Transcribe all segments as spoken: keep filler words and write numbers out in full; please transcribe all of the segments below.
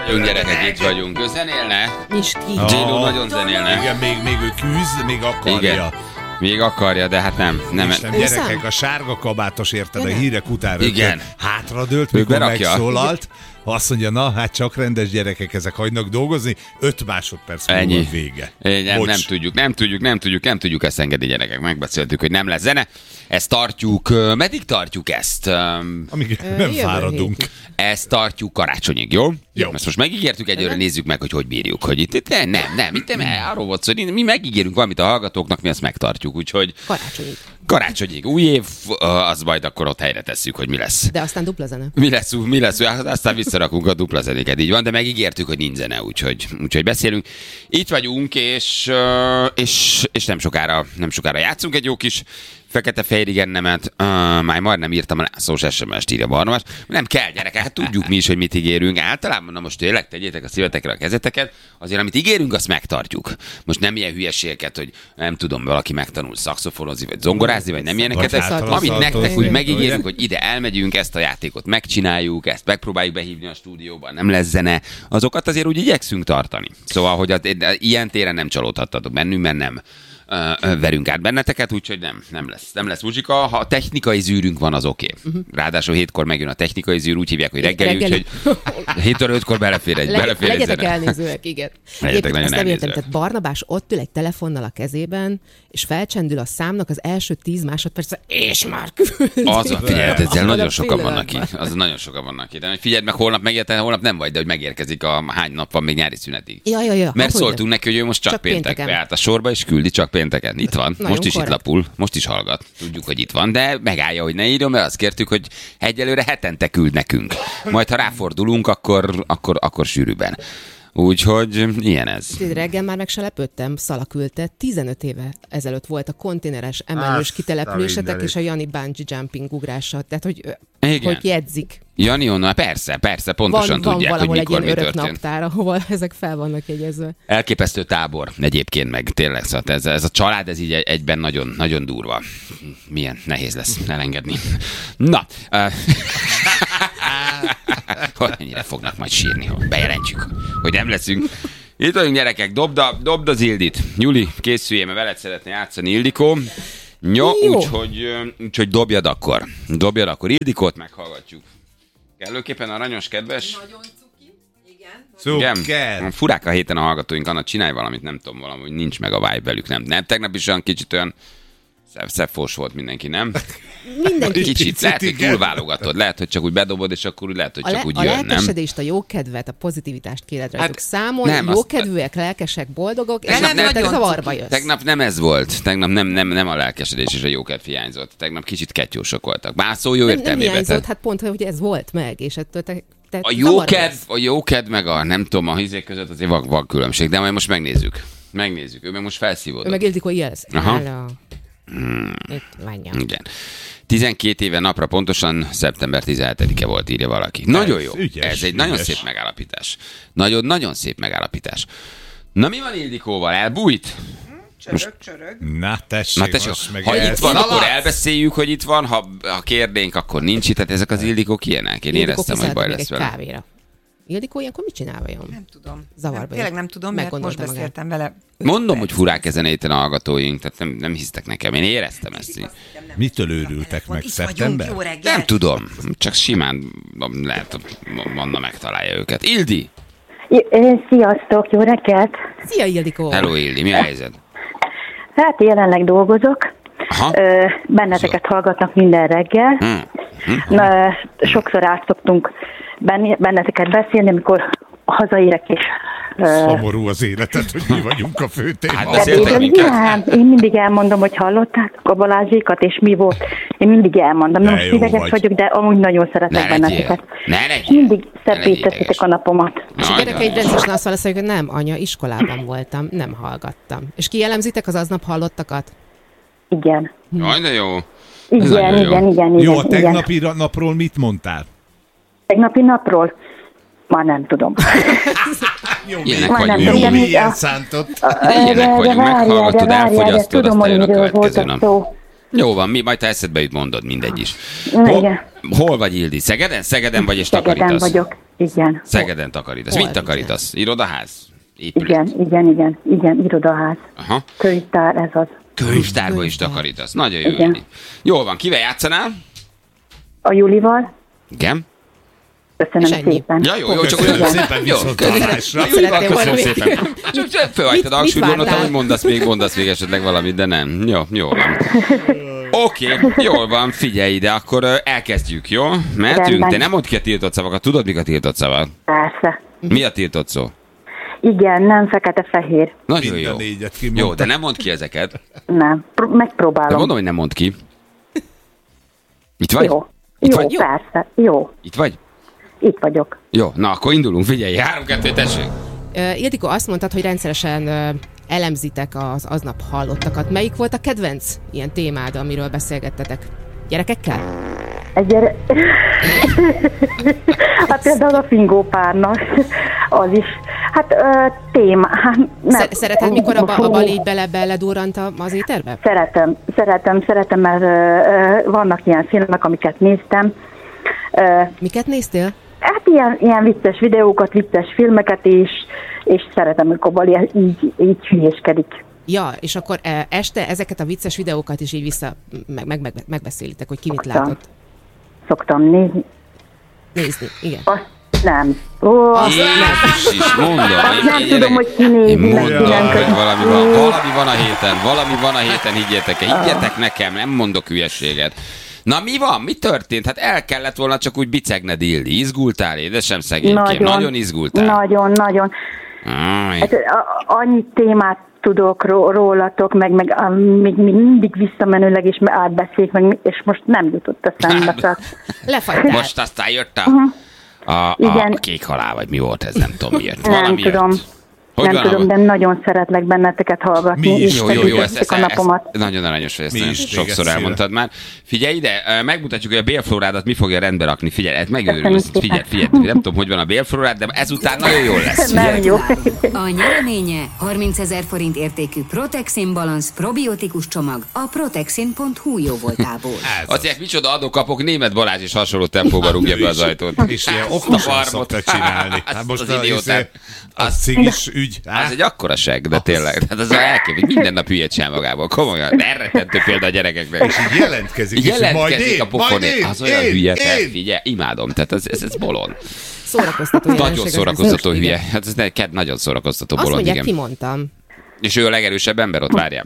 vagyunk, gyerekek, itt vagyunk. Ő zenélne? Misti. Gino nagyon zenélne. Igen, még, még ő küzd, még akarja. Igen. Még akarja, de hát nem. nem. Isten, gyerekek, a sárga kabátos érted a hírek után igen. hátradőlt, mikor megszólalt. Azt mondja, na, hát csak rendes gyerekek, ezek hagynak dolgozni, öt másodperc múlva vége. Nem, nem tudjuk, nem tudjuk, nem tudjuk, nem tudjuk ezt engedni, gyerekek. Megbeszéltük, hogy nem lesz zene. Ezt tartjuk, meddig tartjuk ezt? Amíg nem fáradunk. Ezt tartjuk karácsonyig, jó? Jó. Ezt most megígértük, egyőre nézzük meg, hogy hogy bírjuk. Hogy itt, itt nem, nem, itt nem, arról volt szó, hogy mi megígérünk valamit a hallgatóknak, mi ezt megtartjuk, úgyhogy... Karácsonyig. Karácsonyig. Új év, az majd akkor ott helyre tesszük, hogy mi lesz. De aztán dupla zene. Mi lesz, mi lesz, aztán visszarakunk a dupla zenéket, így van, de megígértük, hogy nincs zene, úgyhogy, úgyhogy beszélünk. Itt vagyunk, és, és, és nem sokára, nem sokára játszunk egy jó kis fekete-fehér nemet. Uh, már majdnem írtam a Lászlós es em es-t, írja Barnabás. Nem kell, gyerekek, hát tudjuk mi is, hogy mit ígérünk. Általában, na most tényleg tegyétek a szívetekre a kezeteket, azért amit ígérünk, azt megtartjuk. Most nem ilyen hülyeségeket, hogy nem tudom, valaki megtanul szaxofonozni, vagy zongorázni, vagy nem ilyeneket. Amit nektek úgy megígérünk, hogy ide elmegyünk, ezt a játékot megcsináljuk, ezt megpróbáljuk behívni a stúdióban, nem lesz zene, azokat azért úgy igyekszünk tartani. Szóval, hogy a, ilyen téren nem csalódhattatok bennünk, mert nem Uh, verünk át benneteket, úgyhogy nem, nem lesz. Nem lesz muzsika. Ha a technikai zűrünk van, az oké. Okay. Uh-huh. Ráadásul hétkor megjön a technikai zűr, úgy hívják, hogy reggeli, reggeli. Úgyhogy héttől ötkor belefér egy, Le, belefér egy legyetek zene. elnézőek, igen. Legyetek nagyon elnézőek. Tehát Barnabás ott ül egy telefonnal a kezében, és felcsendül a számnak az első tíz másodpercre, és már küldi. Az a figyeld, ezzel nagyon sokan vannak itt. Az nagyon sokan vannak itt. De figyeld meg, holnap megérte, holnap nem vagy, de hogy megérkezik a hány nap van még nyári szünetig. Ja, ja, ja. Mert szóltunk neki, hogy ő most csak, csak péntekbe állt a sorba, és küldi csak pénteken. Itt van. Nagyon most is korrekt. Itt lapul, most is hallgat. Tudjuk, hogy itt van, de megállja, hogy ne írjon, mert azt kértük, hogy egyelőre hetente küld nekünk. Majd, ha ráfordulunk, akkor, akkor, akkor sűrűbben. Úgyhogy ilyen ez. Reggel már meg se lepődtem, Szala küldte, tizenöt éve ezelőtt volt a konténeres emelős kitelepülésetek és a Jani bungee jumping ugrása. Tehát, hogy, hogy jegyzik. Jani onnan, persze, persze, pontosan van, tudják, van hogy mikor mi történt. Van valahol egy ilyen örök naptár, ahol ezek fel vannak jegyezve. Elképesztő tábor egyébként meg, tényleg, szóval ez, ez a család, ez így egyben nagyon, nagyon durva. Milyen nehéz lesz elengedni. Na, uh, hogy mennyire fognak majd sírni, hogy bejelentjük, hogy nem leszünk. Itt vagyunk, gyerekek, dobd, a, dobd az Ildit. Juli, készüljél, mert veled szeretné játszani Ildikó. Jó, úgyhogy, úgyhogy dobjad akkor. Dobjad akkor Ildikót, meghallgatjuk. Kellőképpen aranyos, kedves? Nagyon cuki, igen. Cukker. Furák a héten a hallgatóink, Anna, csinálj valamit, nem tudom, valahogy nincs meg a vibe velük, nem. Nem, tegnap is olyan kicsit olyan szeffós volt mindenki, nem? Mindenki. Kicsit, lehet, hogy túlválogatod, lehet, hogy csak úgy bedobod, és akkor úgy lehet, hogy csak le, úgy a jön, nem? A lelkesedést, a jókedvet, a pozitivitást kéred rajtuk Hát, számon, nem, jókedvűek, lelkesek, boldogok, és nem, nem, nem, zavarba jössz. Tegnap nem ez volt, tegnap nem, nem, nem a lelkesedés és a jókedv hiányzott, tegnap kicsit ketyósok voltak. Bár szó jó nem, értelmében. Nem hiányzott, hát pont, hogy ez volt meg, és ettől te, te a jókedv, a jókedv meg a nem tudom, a hizék között azért van, van különbség, de majd most megnézzük. Megnézzük, ő meg most felszívódott. Ő meg Ildikó jelz. Aha. Hmm. Igen. tizenkét éve napra pontosan szeptember tizenhetedike volt, írja valaki. Nagyon jó. Ügyes, Ez egy ügyes. nagyon szép megállapítás. Nagyon-nagyon szép megállapítás. Na mi van Ildikóval? Elbújt? Csörög, csörög. Na tessék, Na tessék, most meg ha el... itt van, akkor elbeszéljük, hogy itt van, ha, ha kérdénk, akkor nincs itt. Tehát ezek az Ildikók ilyenek. Én Ildikó éreztem, hogy baj lesz egy vele. kávéra. Ildikó ilyenkor mit csinál vajon? Nem tudom. Zavarba nem, tényleg nem tudom, mert most beszéltem vele. Mondom, hogy furák ezen a héten a hallgatóink, tehát nem, nem hisztek nekem. Én éreztem ezt így. Mitől őrültek meg? Szeptember? Nem tudom, csak simán lehet, Manna megtalálja őket. Ildi! Sziasztok, jó reggelt! Szia, Ildikó! Hello, Ildi, mi a helyzet? Hát jelenleg dolgozok. Aha. Ö, benneteket Szó. hallgatnak minden reggel. Hmm. Hmm. Na, sokszor át szoktunk benneteket beszélni, amikor hazaérek és... Szomorú az életet, hogy mi vagyunk a fő téma. Hát beszéltek minket? Nem, én mindig elmondom, hogy hallották a Balázsékat, és mi volt. Én mindig elmondom. De Most jó ideges vagy. vagyok, de amúgy nagyon szeretek Ne benneteket. Ne legyél. Mindig Ne szebbé legyél teszitek ideges. a napomat. És a Nagyon. gyerekeid rendszeresen azt válaszolja, hogy nem, anya, iskolában voltam, nem hallgattam. És kijellemzitek az aznap hallottakat? Igen. Jaj, de jó. Ez Igen, nagyon jó. igen, igen, Jó, igen, a igen. tegnapi napról mit mondtál? Tegnapi napról? Már nem tudom. Jó, Ilyenek Már nem vagyunk. tudom, jó de mi- mélyen a- szántott. Ilyenek vagyunk, meghallgatod, elfogyasztod, tudom, aztán hogy jön a miről következő volt nap. szó. Jó van, mi majd ha eszedbe jut, mondod, mindegy is. Na, Hol, igen. hol vagy, Ildi? Szegeden? Szegeden vagy és Szegeden takarítasz? vagyok. Igen. Szegeden takarítasz. Mit takarítasz? Irodaház? Épület. Igen, igen, igen, igen, irodaház. Aha. Könyvtár, ez az. Könyvtárba is takarítasz. Nagyon jó. Igen. Jól van, kivel játszanál? A Julival. Igen. Köszönöm szépen. Ja, jó, jó, csak olyan szépen viszontlátásra. Köszönöm szépen. Csak fölhagytad a hangsúlyt, gondoltam, hogy mondasz még, mondasz még esetleg valamit, de nem. Jó, jó van. Oké, okay, jól van, figyelj ide, akkor elkezdjük, jó? Mehetünk, te nem mondd ki a tiltott szavakat, tudod, mik a tiltott szavak? Persze. Mi a tiltott szó? Igen, nem fekete-fehér. Nagyon jó. Jó, de nem mondd ki ezeket. Nem, Pro- megpróbálom. De mondom, hogy nem mondd ki. Itt vagy? Jó, Itt jó vagy? persze, jó. Itt vagy? Itt vagyok. Jó, na akkor indulunk, figyelj, három, kettő, tessék. Uh, Ildikó, azt mondtad, hogy rendszeresen uh, elemzitek az aznap hallottakat. Melyik volt a kedvenc ilyen témád, amiről beszélgettetek? Gyerekekkel? Egy gyere... hát például a fingópárnak, az is. Hát ö, téma. Hát, nem. Szereted, mikor a, ba- a bal így bele beledurrant az éterbe? Szeretem, szeretem, szeretem, mert ö, ö, vannak ilyen filmek, amiket néztem. Ö, Miket néztél? Hát ilyen, ilyen vicces videókat, vicces filmeket is, és szeretem, amikor Bali így, így hülyéskedik. Ja, és akkor este ezeket a vicces videókat is így vissza meg, meg, meg, megbeszélitek, hogy ki mit látott. Szoktam nézni. Nézni, igen. Azt nem. Ó, azt Jézus is, mondom. Azt én, nem én, tudom, én, hogy ki nézi, én mondom, hogy valami van, valami van a héten, valami van a héten, higgyetek el, higgyetek nekem, nem mondok hülyeséget. Na mi van? Mi történt? Hát el kellett volna csak úgy bicegned, Ildi. Izgultál, édesem szegénykém? Nagyon, nagyon izgultál. Nagyon, nagyon. Hát, a, annyi témát tudok rólatok, meg, meg még mindig visszamenőleg is átbeszéljük, meg, és most nem jutott eszembe. Lefagytál. Most aztán jött a, uh-huh. a, a, a kék halál, vagy mi volt ez, nem tudom miért. Nem tudom. Jött. Hogy nem tudom, de nagyon szeretlek benneteket hallgatni. Mi is, jó, jó, jó, ezt, ezt, a napomat. Ezt, nagyon aranyos, hogy ezt nagyon sokszor elmondtad már. Figyelj ide, megmutatjuk, hogy a bélflórádat mi fogja rendbe rakni. Figyelj, ez megőrülsz. Figyelj, figyelj, nem tudom, hogy van a bélflórád, de ezután nagyon jól lesz. Nem jó. A nyereménye harmincezer forint értékű Protexin Balance probiotikus csomag a protexin pont hu jó voltából. Azt mondják, micsoda adókapok, Németh Balázs is hasonló tempóban rúgja be az ajtót. És ilyen okosan szokta csinálni. Most az idiótát. Az cigis ügy. Az egy akkora seg, de tényleg. Tehát az elkép, hogy minden nap hülyet sem magából. Komolyan, erretentő példa a gyerekeknek. És így jelentkezik. Jelentkezik és a pofonért. Az olyan én, hülye, én. Figyelj, imádom. Tehát ez, ez, ez bolond. Szórakoztató Nagyon szórakoztató hülye. Hát ez neked nagyon szórakoztató bolond. Azt mondják, kimondtam. És ő a legerősebb ember, ott várjál.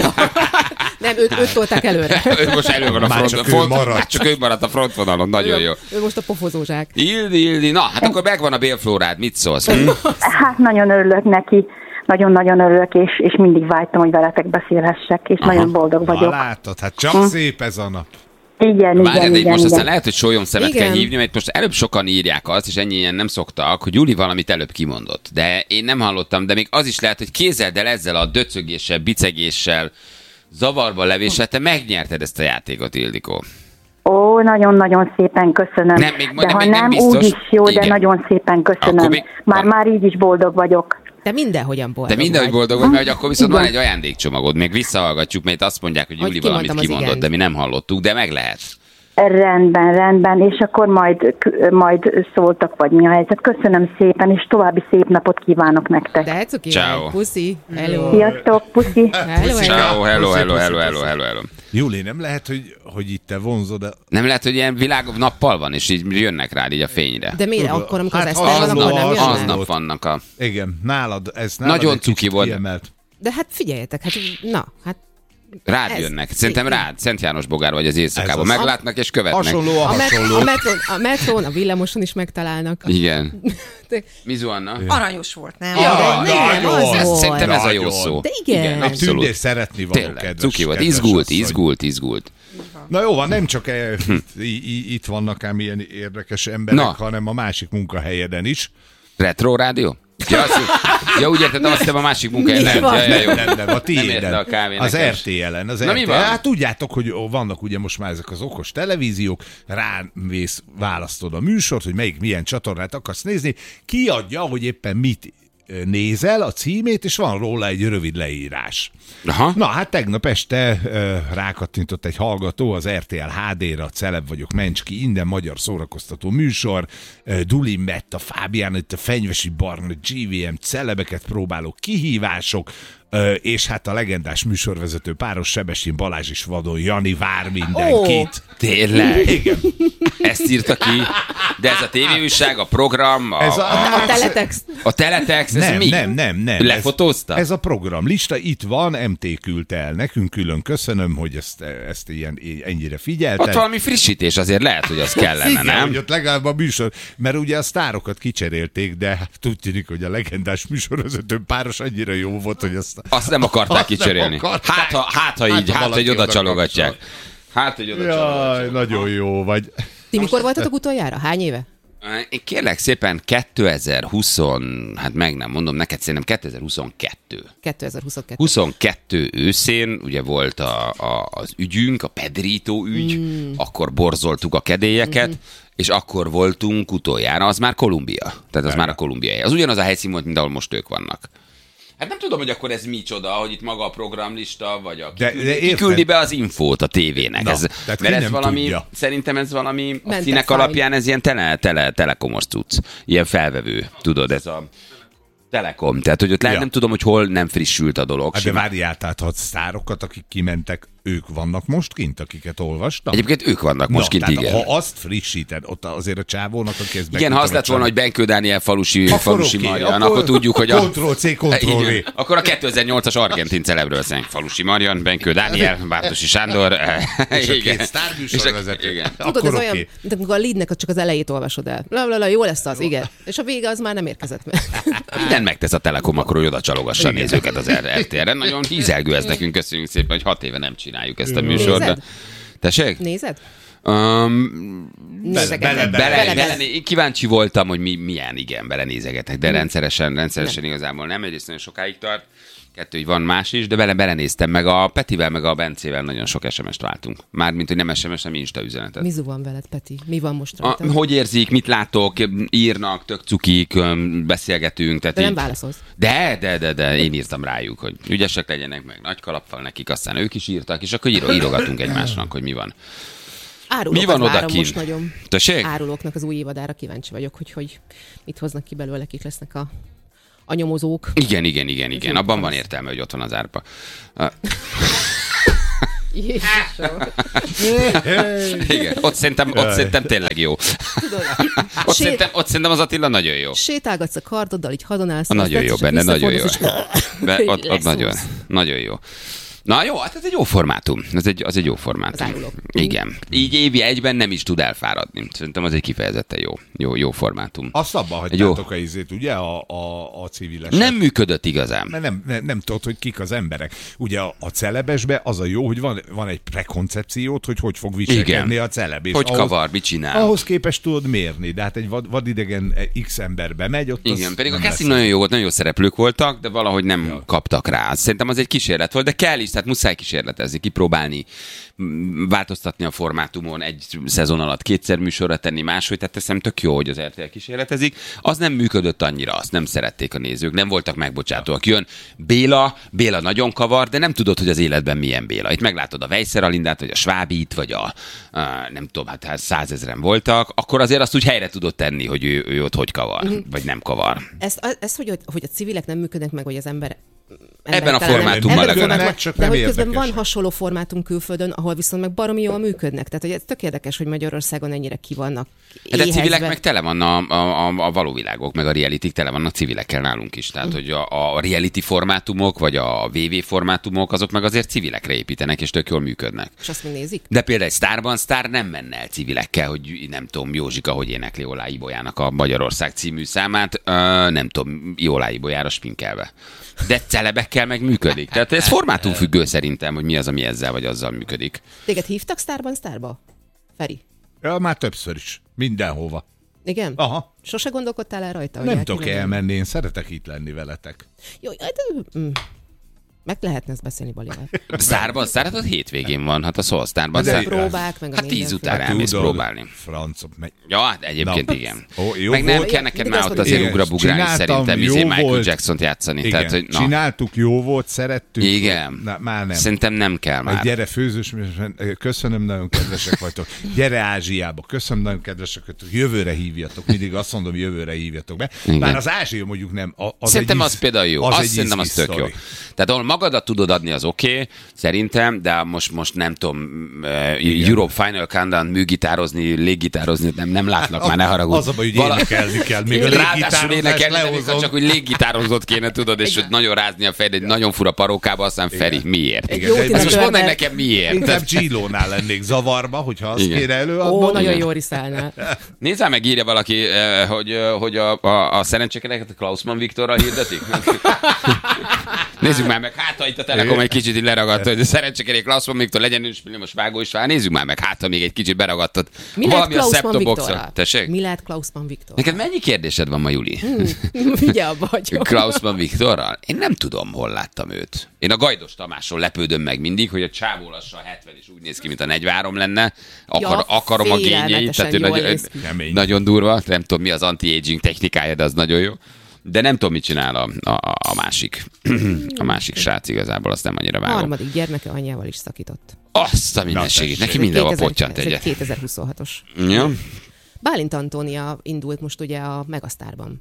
Nem, őt, őt tolták előre. Ő most elő van a front, csak, front, ő maradt. csak ő maradt a frontvonalon, nagyon jó. Ő most a pofozózsák. Ildi, Ildi, na, hát akkor megvan a bélflórád, mit szólsz? Hm? Hát nagyon örülök neki, nagyon-nagyon örülök, és, és mindig vágytam, hogy veletek beszélhessek, és Aha. nagyon boldog vagyok. Ha látod, hát csak hm. szép ez a nap. Igen, Várjál, igen, de igen, most igen. aztán lehet, hogy sólyom szemet igen. kell hívni, mert most előbb sokan írják azt, és ennyi ilyen nem szoktak, hogy Juli valamit előbb kimondott. De én nem hallottam, de még az is lehet, hogy kézeld el ezzel a döcögéssel, bicegéssel, zavarba levéssel, te megnyerted ezt a játékot, Ildikó. Ó, nagyon-nagyon szépen köszönöm. Nem, még, de nem, ha még nem, nem biztos. úgy is jó, igen. de nagyon szépen köszönöm. Még... Már, már így is boldog vagyok. De mindenhogyan boldog De mindenhogy boldog vagy, mert akkor viszont van egy ajándékcsomagod. Még visszahallgatjuk, mert azt mondják, hogy Juli hogy valamit kimondott, de mi nem hallottuk, de meg lehet. Rendben, rendben, és akkor majd, majd szóltak, vagy mi a helyzet. Köszönöm szépen, és további szép napot kívánok nektek. De hát oké, ciao. Puszi, hello. Sziasztok, puszi. Hello, ciao, hello, hello, hello, hello, hello, hello. Júli, nem lehet, hogy, hogy itt te vonzod a... Nem lehet, hogy ilyen világ nappal van, és így jönnek rád így a fényre. De miért akkor, amikor hát az Eszter van, akkor nem jönnek? Aznap vannak a... Igen, nálad ez nálad nagyon cuki volt. Kiemelt. De hát figyeljetek, hát na, hát rád ez, jönnek. Szerintem így, rád. Szent János Bogár vagy az éjszakában. Meglátnak és követnek. Hasonló a hasonló. A, metrón, a metrón, a villamoson is megtalálnak. Igen. Mi Zuanna? Aranyos volt, nem? Ja, ja, nem, nagyon. az ez, volt. szerintem ez a jó szó. De igen. igen Meg tűndés szeretni való, tényleg, kedves. Cuki volt. Kedves izgult, asszony. izgult, izgult. Na jó van, nem csak e, itt, itt vannak ám ilyen érdekes emberek, Na. hanem a másik munkahelyeden is. Retro rádió? Ja, azt, ja, úgy értettem, azt hiszem a másik munkáján. Nem, ja, ja, jó. nem, nem, a tiéden. A az er té el-en. Az Na, er té el. mi van? Hát tudjátok, hogy vannak ugye most már ezek az okos televíziók, rámész, választod a műsort, hogy melyik milyen csatornát akarsz nézni, kiadja, hogy éppen mit nézel a címét, és van róla egy rövid leírás. Aha. Na, hát tegnap este uh, rákattintott egy hallgató az er té el há dé-ra, a Celeb vagyok, mencs ki, innen magyar szórakoztató műsor, uh, Duli Metta, Fábián, itt a Fenyvesi Barna, gé vé em, celebeket próbáló kihívások, uh, és hát a legendás műsorvezető páros Sebestyén Balázs és Vadon Jani vár mindenkit. Oh, tényleg? Igen. Ezt írta ki, de ez a tévéújság, a program, a, ez a, a, a teletext. A teletext, ez nem, mi? Nem, nem, nem. Lefotózta? Ez, ez a programlista, itt van, em té küldte el nekünk, külön köszönöm, hogy ezt, ezt ilyen, ennyire figyelted. Ott valami frissítés azért lehet, hogy az kellene, igen, nem? Hogy ott legalább a műsor, mert ugye a sztárokat kicserélték, de hát úgy tűnik, hogy a legendás műsorvezető páros annyira jó volt, hogy azt... Azt nem akarták azt kicserélni. Nem akarták. Hát, ha, hát, ha így, hát, hát hogy oda csalogatják. Hát, hogy oda csalogatják. Nagyon jó vagy. Ti mikor voltatok utoljára? Hány éve? Én kérlek szépen kétezer-húsz, hát meg nem mondom neked, szerintem kétezer-huszonkettő. kétezer-huszonkettő. huszonkettő őszén ugye volt a, a, az ügyünk, a Pedrito ügy, mm. akkor borzoltuk a kedélyeket, mm. és akkor voltunk utoljára, az már Kolumbia. Tehát az már a kolumbiai. Az ugyanaz a helyszín volt, mint ahol most ők vannak. Hát nem tudom, hogy akkor ez micsoda, hogy itt maga a programlista, vagy a kiküldi, de, de kiküldi be az infót a tévének. Na, ez, mert ez valami, tudja. Szerintem ez valami, a színek alapján ez ilyen tele, tele, telekomos cucc. Ilyen felvevő, tudod, ez a Telekom. Tehát, hogy ott lehet, ja. nem tudom, hogy hol nem frissült a dolog. Hát de várjál, tehát ha sztárokat, akik kimentek, ők vannak most kint, akiket olvastam? Egyébként ők vannak most no, kint, igen. Ha azt frissíted, ott azért a csávónak, aki ezt igen, ha azt lett volna, hogy Benkő Dániel falusi, falusi okay, Marian, akkor, akkor tudjuk, hogy a... Ctrl-C, Ctrl-V. Akkor a kétezer-nyolcas argentin celebről szánk. Falusi Marian, Benkő Dániel, Bártosi Sándor. És igen. a két sztárműsorvezető. Igen. Tudod, ez olyan, mint amikor a leadnek csak az elejét olvasod el. Lalala, jó lesz az, igen. És a vége az már nem érkezett meg. Minden megtesz a Telekom, akkor hogy oda csalogassa a nézőket az er té er-en. Nagyon hízelgő ez nekünk, köszönjük szépen, hogy hat éve nem csináljuk ezt a műsort. Nézed? Tessék? Nézed? Um, bele, bele, bele, bele, bele, én kíváncsi voltam, hogy mi, milyen, igen, belenézegetek, de rendszeresen, rendszeresen nem. Igazából nem, egyrészt nagyon sokáig tart, kettő, hogy van más is, de bele belenéztem, meg a Petivel, meg a Bencével nagyon sok es em es-t váltunk. Mármint, hogy nem es em es, nem Insta üzenetet. Mi van veled, Peti? Mi van most rajta? A, hogy érzik, mit látok, írnak, tök cukik, beszélgetünk. Tehát de nem így... válaszolsz. De, de, de, de, én írtam rájuk, hogy ügyesek legyenek, meg nagy kalappal nekik, aztán ők is írtak, és akkor íro, írogatunk egymásnak, hogy mi van. Árulókat mi van várom most nagyon. Tessék? Árulóknak az új évadára kíváncsi vagyok, hogy, hogy mit hoznak ki belőle, kik lesznek a, a nyomozók. Igen, igen, igen, igen. Abban van értelme, hogy ott van az árpa. Igen, ott szerintem, ott szerintem tényleg jó. Tudod, ott, Sét... szerintem, ott szerintem az Attila nagyon jó. Sétálgatsz a kardoddal, így hadonálsz. Nagyon jó benne, nagyon jó. Be, ott, ott nagyon, nagyon jó. Na jó, hát ez egy jó formátum. Ez egy, az egy jó formátum. Igen. Így évi egyben nem is tud elfáradni. Szerintem az egy kifejezetten jó, jó, jó formátum. Azt abba hagytátok a izét, ugye, a, a, a civileset. Nem működött igazán. Mert nem, nem, nem tudod, hogy kik az emberek. Ugye a, a celebesbe az a jó, hogy van, van egy prekoncepciót, hogy hogy fog viselkedni a celeb. És hogy ahhoz, kavar, mit csinál. Ahhoz képest tudod mérni, de hát egy vad, vadidegen X ember bemegy, ott igen, pedig a casting nagyon jó volt, nagyon jó szereplők voltak, de valahogy nem ja. kaptak rá. Szerintem az egy kísérlet volt, de kell is, tehát muszáj kísérletezni, kipróbálni, változtatni a formátumon, egy szezon alatt kétszer műsorra tenni máshogy, tehát teszem tök jó, hogy az er té el kísérletezik. Az nem működött annyira, azt nem szerették a nézők, nem voltak megbocsátóak. Jön Béla, Béla nagyon kavar, de nem tudod, hogy az életben milyen Béla. Itt meglátod a Weisser Alindát, vagy a Schwabit, vagy a, a nem tudom, hát százezren voltak, akkor azért azt úgy helyre tudod tenni, hogy ő, ő ott hogy kavar, mm-hmm. vagy nem kavar. Ezt, ezt hogy, hogy a civilek nem működnek meg, vagy az ember ebben a formátumban legalább. De hogy közben van hasonló formátum külföldön, ahol viszont meg baromi jól működnek. Tehát hogy ez tök érdekes, hogy Magyarországon ennyire ki vannak éhezve. De civilek meg tele van a, a, a való világok, meg a reality tele vannak civilekkel nálunk is. Tehát, mm. hogy a, a reality formátumok, vagy a vé vé formátumok, azok meg azért civilekre építenek, és tök jól működnek. És azt mi nézik? De például egy Sztárban Sztár nem menne el civilekkel, hogy nem tudom, Józsika, hogy énekli Olá Ibolyának a Magyarország című számát, uh, nem tudom, Olá Ibolyára spinkelve. De celebekkel meg működik. Tehát ez formátumfüggő szerintem, hogy mi az, ami ezzel vagy azzal működik. Téged hívtak Sztárban Sztárba? Feri? Ja, már többször is. Mindenhova. Igen? Aha. Sose gondolkodtál el rajta? Nem tudok elmenni, én szeretek itt lenni veletek. Jó, de... Meg lehetne ezt beszélni Balival. Sztárban, Sztárban hétvégén van, hát a Szolsztárban. A próbák, meg a hát tíz után elmész próbálni. Francok, meg... Ja, hát egyébként igen. Ó, jó meg nem volt. kell neked már ott azért ugrabugrálni szerintem, izé Michael Jackson-t játszani. Igen, tehát, hogy, na. Csináltuk, jó volt, szerettük. Igen. Na, már nem. Szerintem nem kell már. Gyere főzős, köszönöm, nagyon kedvesek vagytok. Gyere Ázsiába, köszönöm, nagyon kedvesek vagytok. Jövőre hívjatok. Mindig azt mondom, jövőre hívjatok be. Igen. Bár az Ázsia mondjuk nem. Az szerintem egy az például jó. Az azt szerintem az tök jó. Tehát ahol magadat tudod adni, az oké, okay, szerintem, de most, most nem tudom, uh, Europe Final Countdown műgitározni, léggitározni, nem, nem látnak már, ne haragudj. Az a baj, hogy Vala... énekelni kell. Még a ráadásul énekelni, csak hogy léggitározott kéne, tudod, és hogy nagyon rázni a fejed egy nagyon fura parókába, aztán Feri, miért? Ezt most mondd nekem miért. Inkább G-Lónál lennék zavarba, hogyha azt kéne előadni. Ó, nagyon jó riszálnál. Nézzál meg, írja valaki, hogy, hogy a, a, a szerencsékedeket Klausmann Viktorral hirdetik. Nézzük már meg, hát ha itt a Telekom egy kicsit így leragadt, hogy szerencsékerék Klausmann Viktor legyen is, most vágó is vár. Nézzük már meg, hát ha még egy kicsit beragadtott. Mi lehet Klausmann Viktorral? Mi lehet Klausmann Viktorral? Neked mennyi kérdésed van ma, Juli? Hmm, ugye abba hagyom. Klausmann Viktorral? Én nem tudom, hol láttam őt. Én a Gajdos Tamásról lepődöm meg mindig, hogy a csávó lassan hetven és úgy néz ki, mint a negyvenhárom lenne. Akar, ja, akarom a gényeit, tehát nagyon, nagyon durva. Nem tudom, mi az anti-aging technikája, de az nagyon jó. De nem tudom, mit csinál a, a, a másik. A másik srác igazából, azt nem annyira vágom. A harmadik gyermeke anyjával is szakított. Azt a mindenségét. Neki mindenhol pottyant egyet. kétezer-huszonhatos. Ja. Bálint Antónia indult most ugye a Megasztárban.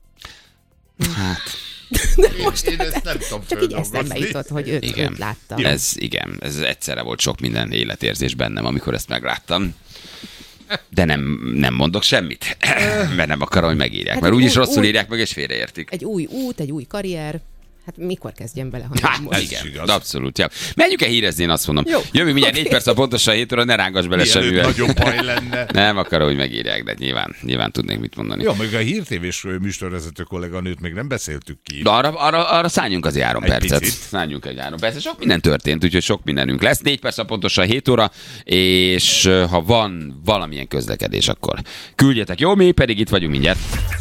Hát... De most én, én ezt nem tudom csak így eszembe jutott, hogy őt, igen. őt láttam. Ez, igen, ez egyszerre volt sok minden életérzés bennem, amikor ezt megláttam. De nem, nem mondok semmit, mert nem akarom, hogy megírják. Hát mert úgyis rosszul új, írják meg, és félreértik. Egy új út, egy új karrier. Hát mikor kezdjem bele, ha hát, nem igen, igaz. Abszolút. Ja. Menjünk el hírezni, én azt mondom. Jó. Jövő mindjárt okay. négy perc a pontosan hét óra, ne rángass bele semmivel. Nagyon baj lenne. Nem akarom, hogy megírják, de nyilván, nyilván tudnék mit mondani. Jó, még a hírtévés műsorvezető kolléganőt még nem beszéltük ki. De arra, arra, arra szálljunk azért három egy percet. Picit. Szálljunk egy három percet. Sok minden történt, úgyhogy sok mindenünk lesz. négy perc a pontosan hét óra, és ha van valamilyen közlekedés, akkor küldjetek. Jó, mi pedig itt vagyunk mindjárt.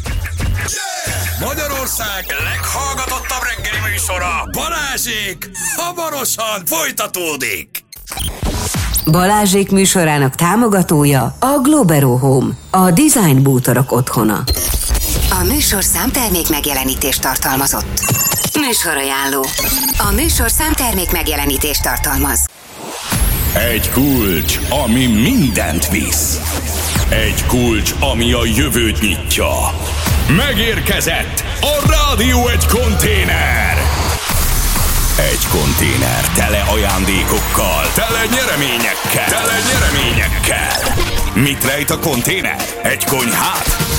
Magyarország leghallgatottabb reggeli műsora, Balázsék, hamarosan folytatódik. Balázsék műsorának támogatója a Globero Home, a design bútorok otthona. A műsor számtermék megjelenítést tartalmazott. Műsorajánló. A műsor számtermék megjelenítést tartalmaz. Egy kulcs, ami mindent visz. Egy kulcs, ami a jövőt nyitja. Megérkezett a Rádió egy konténer. Egy konténer tele ajándékokkal, tele nyereményekkel, tele nyereményekkel. Mit rejt a konténer? Egy konyhát?